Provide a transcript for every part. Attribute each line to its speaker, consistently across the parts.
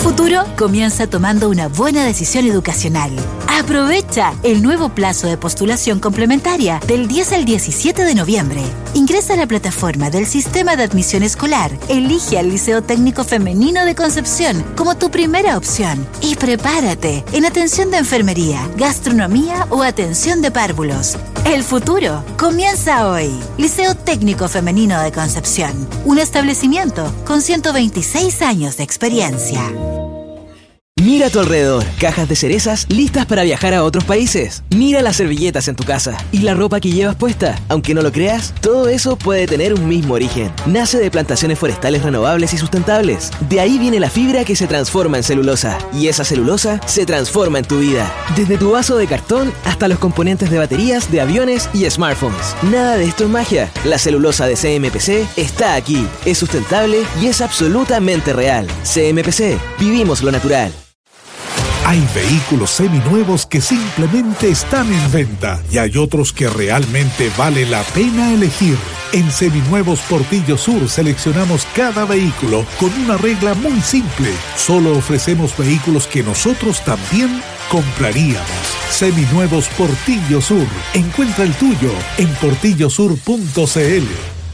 Speaker 1: futuro comienza tomando una buena decisión educacional. Aprovecha el nuevo plazo de postulación complementaria del 10 al 17 de noviembre. Ingresa a la plataforma del Sistema de Admisión Escolar, elige al Liceo Técnico Femenino de Concepción como tu primera opción y prepárate en atención de enfermería, gastronomía o atención de párvulos. El futuro comienza hoy. Liceo Técnico Femenino de Concepción, un establecimiento con 126 años de experiencia.
Speaker 2: Mira a tu alrededor, cajas de cerezas listas para viajar a otros países. Mira las servilletas en tu casa y la ropa que llevas puesta. Aunque no lo creas, todo eso puede tener un mismo origen. Nace de plantaciones forestales renovables y sustentables. De ahí viene la fibra que se transforma en celulosa. Y esa celulosa se transforma en tu vida. Desde tu vaso de cartón hasta los componentes de baterías, de aviones y smartphones. Nada de esto es magia. La celulosa de CMPC está aquí. Es sustentable y es absolutamente real. CMPC, vivimos lo natural.
Speaker 3: Hay vehículos seminuevos que simplemente están en venta y hay otros que realmente vale la pena elegir. En Seminuevos Portillo Sur seleccionamos cada vehículo con una regla muy simple. Solo ofrecemos vehículos que nosotros también compraríamos. Seminuevos Portillo Sur. Encuentra el tuyo en portillosur.cl.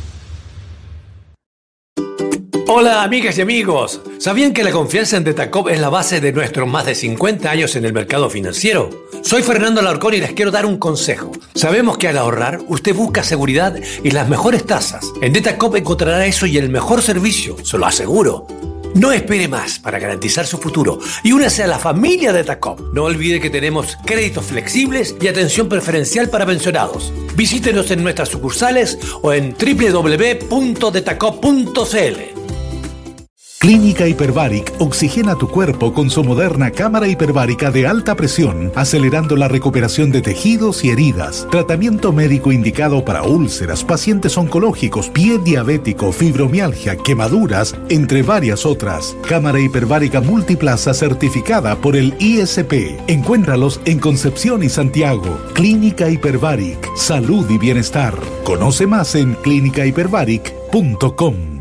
Speaker 4: Hola amigas y amigos, ¿sabían que la confianza en Detacop es la base de nuestros más de 50 años en el mercado financiero? Soy Fernando Alarcón y les quiero dar un consejo. Sabemos que al ahorrar usted busca seguridad y las mejores tasas. En Detacop encontrará eso y el mejor servicio, se lo aseguro. No espere más para garantizar su futuro y únase a la familia de Detacop. No olvide que tenemos créditos flexibles y atención preferencial para pensionados. Visítenos en nuestras sucursales o en www.detacop.cl.
Speaker 3: Clínica Hyperbaric oxigena tu cuerpo con su moderna cámara hiperbárica de alta presión, acelerando la recuperación de tejidos y heridas. Tratamiento médico indicado para úlceras, pacientes oncológicos, pie diabético, fibromialgia, quemaduras, entre varias otras. Cámara hiperbárica multiplaza certificada por el ISP. Encuéntralos en Concepción y Santiago. Clínica Hyperbaric, salud y bienestar. Conoce más en clinicahyperbaric.com.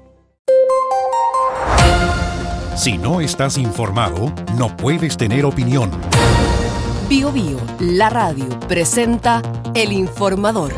Speaker 5: Si no estás informado, no puedes tener opinión.
Speaker 6: Bio Bio, la radio, presenta El Informador.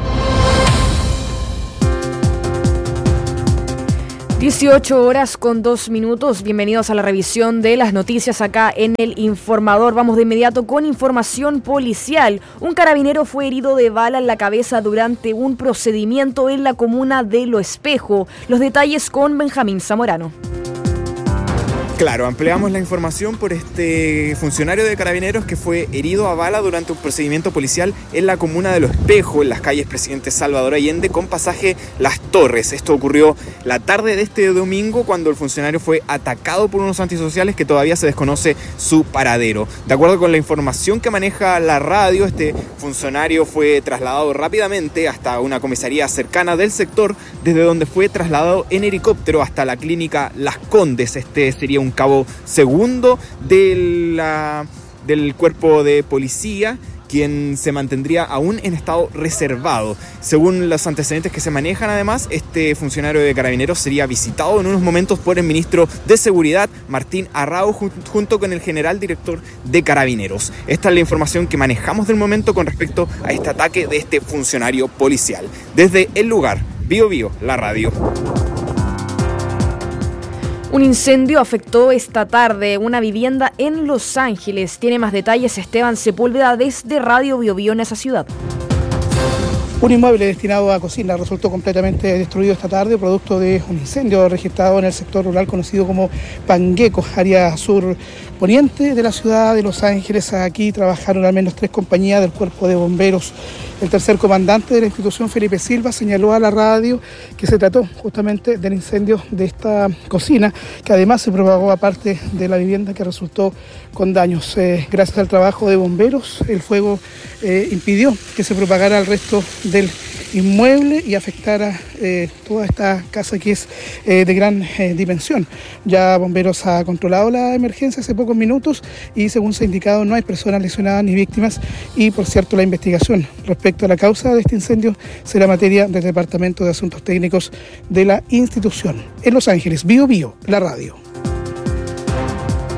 Speaker 7: 18:02. Bienvenidos a la revisión de las noticias acá en El Informador. Vamos de inmediato con información policial. Un carabinero fue herido de bala en la cabeza durante un procedimiento en la comuna de Lo Espejo. Los detalles con Benjamín Zamorano.
Speaker 8: Claro, ampliamos la información por este funcionario de Carabineros que fue herido a bala durante un procedimiento policial en la comuna de Lo Espejo, en las calles Presidente Salvador Allende con pasaje Las Torres. Esto ocurrió la tarde de este domingo cuando el funcionario fue atacado por unos antisociales que todavía se desconoce su paradero. De acuerdo con la información que maneja la radio, este funcionario fue trasladado rápidamente hasta una comisaría cercana del sector, desde donde fue trasladado en helicóptero hasta la clínica Las Condes. Este sería un cabo segundo del cuerpo de policía, quien se mantendría aún en estado reservado. Según los antecedentes que se manejan, además, este funcionario de Carabineros sería visitado en unos momentos por el ministro de Seguridad, Martín Arrau, junto con el general director de Carabineros. Esta es la información que manejamos del momento con respecto a este ataque de este funcionario policial. Desde el lugar, Bio Bio, la radio.
Speaker 7: Un incendio afectó esta tarde una vivienda en Los Ángeles. Tiene más detalles Esteban Sepúlveda desde Radio Bio Bio en esa ciudad.
Speaker 9: Un inmueble destinado a cocina resultó completamente destruido esta tarde, producto de un incendio registrado en el sector rural conocido como Pangueco, área sur poniente de la ciudad de Los Ángeles. Aquí trabajaron al menos 3 compañías del Cuerpo de Bomberos. El tercer comandante de la institución, Felipe Silva, señaló a la radio que se trató justamente del incendio de esta cocina, que además se propagó a parte de la vivienda, que resultó con daños. Gracias al trabajo de bomberos, el fuego impidió que se propagara al resto del inmueble y afectara toda esta casa, que es de gran dimensión. Ya bomberos ha controlado la emergencia hace pocos minutos y, según se ha indicado, no hay personas lesionadas ni víctimas. Y, por cierto, la investigación respecto a la causa de este incendio será materia del Departamento de Asuntos Técnicos de la institución. En Los Ángeles, Bio Bio, la radio.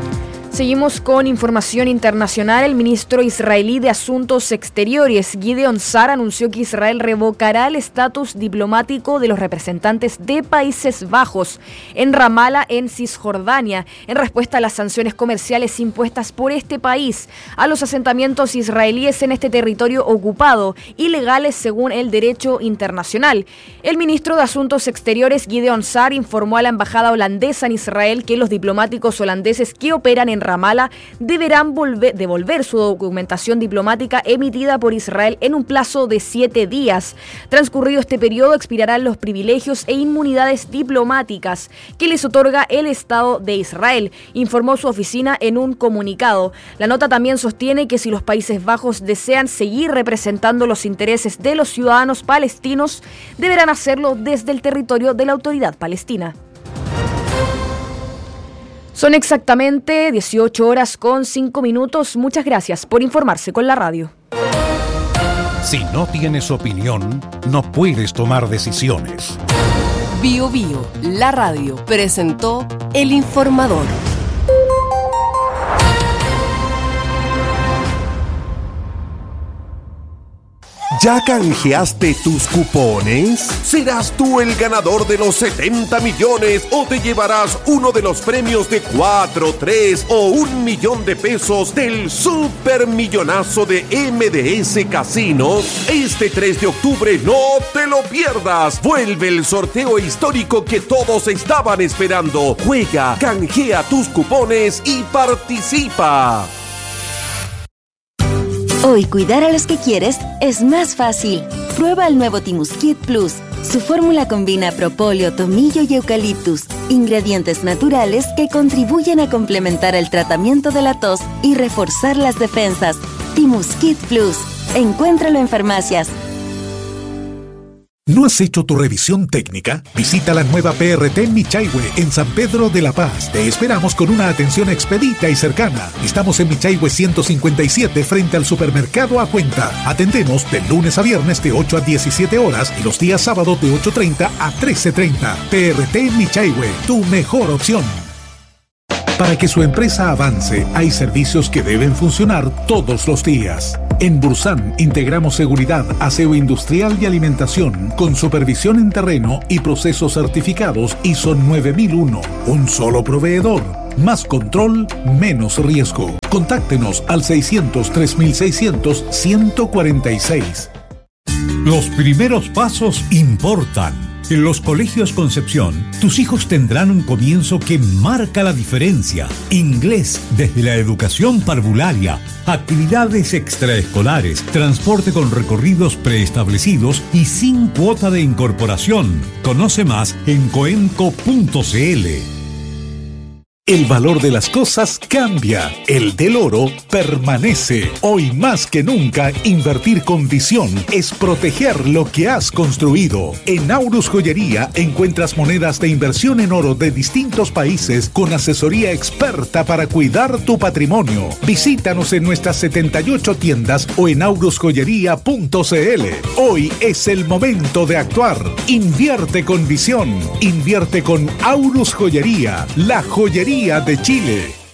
Speaker 7: Seguimos con información internacional. El ministro israelí de Asuntos Exteriores, Gideon Sa'ar, anunció que Israel revocará el estatus diplomático de los representantes de Países Bajos en Ramala, en Cisjordania, en respuesta a las sanciones comerciales impuestas por este país a los asentamientos israelíes en este territorio ocupado, ilegales según el derecho internacional. El ministro de Asuntos Exteriores, Gideon Sa'ar, informó a la embajada holandesa en Israel que los diplomáticos holandeses que operan en Ramala deberán devolver su documentación diplomática emitida por Israel en un plazo de 7 días. Transcurrido este periodo, expirarán los privilegios e inmunidades diplomáticas que les otorga el Estado de Israel, informó su oficina en un comunicado. La nota también sostiene que si los Países Bajos desean seguir representando los intereses de los ciudadanos palestinos, deberán hacerlo desde el territorio de la Autoridad Palestina. Son exactamente 18:05. Muchas gracias por informarse con la radio.
Speaker 5: Si no tienes opinión, no puedes tomar decisiones.
Speaker 6: Bio Bio, la radio, presentó El Informador.
Speaker 10: ¿Ya canjeaste tus cupones? ¿Serás tú el ganador de los 70 millones o te llevarás uno de los premios de 4, 3 o 1 millón de pesos del supermillonazo de MDS Casinos? Este 3 de octubre no te lo pierdas. Vuelve el sorteo histórico que todos estaban esperando. Juega, canjea tus cupones y participa.
Speaker 11: Hoy cuidar a los que quieres es más fácil. Prueba el nuevo Timuskit Plus. Su fórmula combina propóleo, tomillo y eucaliptus, ingredientes naturales que contribuyen a complementar el tratamiento de la tos y reforzar las defensas. Timuskit Plus. Encuéntralo en farmacias.
Speaker 3: ¿No has hecho tu revisión técnica? Visita la nueva PRT Michaihue en San Pedro de la Paz. Te esperamos con una atención expedita y cercana. Estamos en Michaihue 157 frente al supermercado A Cuenta. Atendemos de lunes a viernes de 8 a 17 horas y los días sábados de 8:30 a 13:30. PRT Michaihue, tu mejor opción. Para que su empresa avance, hay servicios que deben funcionar todos los días. En Bursan integramos seguridad, aseo industrial y alimentación con supervisión en terreno y procesos certificados ISO 9001. Un solo proveedor. Más control, menos riesgo. Contáctenos al 600-3600-146.
Speaker 12: Los primeros pasos importan. En los colegios Concepción, tus hijos tendrán un comienzo que marca la diferencia. Inglés desde la educación parvularia, actividades extraescolares, transporte con recorridos preestablecidos y sin cuota de incorporación. Conoce más en coenco.cl.
Speaker 3: El valor de las cosas cambia. El del oro permanece. Hoy más que nunca, invertir con visión es proteger lo que has construido. En Aurus Joyería encuentras monedas de inversión en oro de distintos países con asesoría experta para cuidar tu patrimonio. Visítanos en nuestras 78 tiendas o en aurusjoyería.cl. Hoy es el momento de actuar. Invierte con visión. Invierte con Aurus Joyería, la joyería de Chile.